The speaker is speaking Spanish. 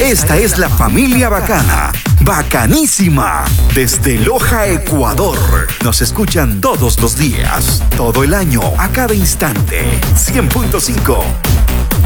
Esta es la familia bacana, bacanísima, desde Loja, Ecuador. Nos escuchan todos los días, todo el año, a cada instante. 100.5